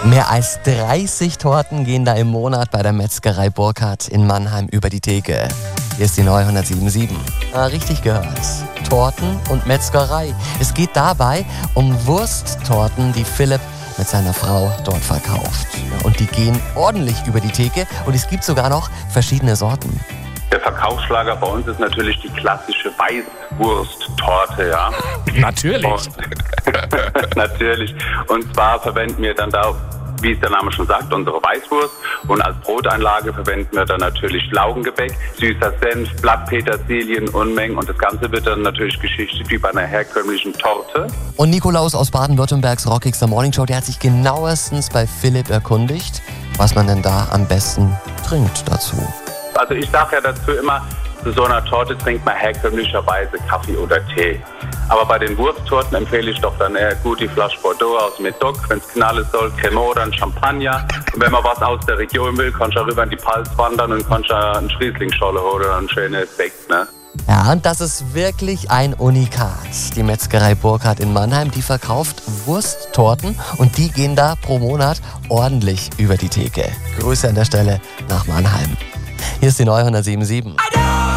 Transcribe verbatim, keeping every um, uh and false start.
Mehr als dreißig Torten gehen da im Monat bei der Metzgerei Burkhardt in Mannheim über die Theke. Hier ist die neunhundertsieben Komma sieben. Ah, richtig gehört. Torten und Metzgerei. Es geht dabei um Wursttorten, die Philipp mit seiner Frau dort verkauft. Und die gehen ordentlich über die Theke und es gibt sogar noch verschiedene Sorten. Der Verkaufsschlager bei uns ist natürlich die klassische Weißwursttorte, ja. Natürlich. Und, natürlich. Und zwar verwenden wir dann da, wie es der Name schon sagt, unsere Weißwurst. Und als Broteinlage verwenden wir dann natürlich Laugengebäck, süßer Senf, Blattpetersilien, Unmengen. Und das Ganze wird dann natürlich geschichtet wie bei einer herkömmlichen Torte. Und Nikolaus aus Baden-Württembergs rockigster Morningshow, der hat sich genauestens bei Philipp erkundigt, was man denn da am besten trinkt dazu. Also ich sage ja dazu immer, zu so einer Torte trinkt man herkömmlicherweise Kaffee oder Tee. Aber bei den Wursttorten empfehle ich doch dann eher gut die Flasche Bordeaux aus Medoc, wenn es knallen soll, Cremant oder ein Champagner. Und wenn man was aus der Region will, kannst du auch rüber in die Palz wandern und kannst einen Schrieslingscholle holen oder einen schönen Sekt, ne? Ja, und das ist wirklich ein Unikat. Die Metzgerei Burkhardt in Mannheim, die verkauft Wursttorten und die gehen da pro Monat ordentlich über die Theke. Grüße an der Stelle nach Mannheim. Hier ist die neunhundertsieben Komma sieben.